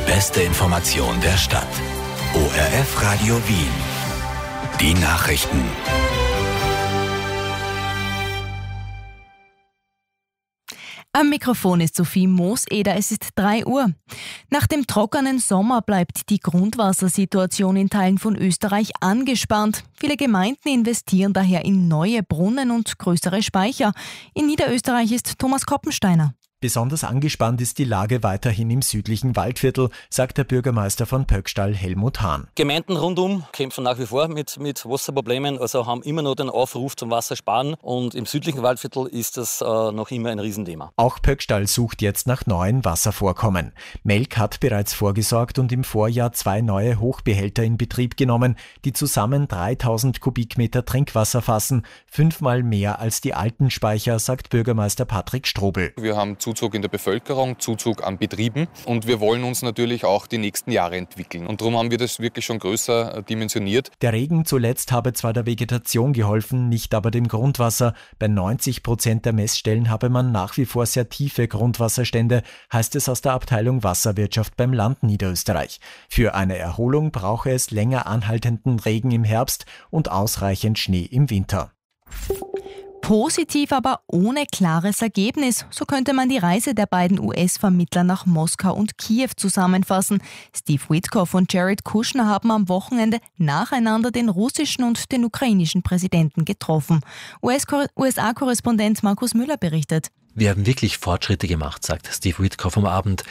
beste Information der Stadt. ORF Radio Wien. Die Nachrichten. Am Mikrofon ist Sophie Mooseder, es ist 3 Uhr. Nach dem trockenen Sommer bleibt die Grundwassersituation in Teilen von Österreich angespannt. Viele Gemeinden investieren daher in neue Brunnen und größere Speicher. In Niederösterreich ist Thomas Koppensteiner. Besonders angespannt ist die Lage weiterhin im südlichen Waldviertel, sagt der Bürgermeister von Pöckstall, Helmut Hahn. Gemeinden rundum kämpfen nach wie vor mit Wasserproblemen, also haben immer noch den Aufruf zum Wassersparen. Und im südlichen Waldviertel ist das noch immer ein Riesenthema. Auch Pöckstall sucht jetzt nach neuen Wasservorkommen. Melk hat bereits vorgesorgt und im Vorjahr 2 neue Hochbehälter in Betrieb genommen, die zusammen 3000 Kubikmeter Trinkwasser fassen, 5-mal mehr als die alten Speicher, sagt Bürgermeister Patrick Strobel. Wir haben Zuzug in der Bevölkerung, Zuzug an Betrieben und wir wollen uns natürlich auch die nächsten Jahre entwickeln. Und darum haben wir das wirklich schon größer dimensioniert. Der Regen zuletzt habe zwar der Vegetation geholfen, nicht aber dem Grundwasser. Bei 90% der Messstellen habe man nach wie vor sehr tiefe Grundwasserstände, heißt es aus der Abteilung Wasserwirtschaft beim Land Niederösterreich. Für eine Erholung brauche es länger anhaltenden Regen im Herbst und ausreichend Schnee im Winter. Positiv, aber ohne klares Ergebnis. So könnte man die Reise der beiden US-Vermittler nach Moskau und Kiew zusammenfassen. Steve Witkoff und Jared Kushner haben am Wochenende nacheinander den russischen und den ukrainischen Präsidenten getroffen. USA-Korrespondent Markus Müller berichtet. Wir haben wirklich Fortschritte gemacht, sagt Steve Witkoff am Abend.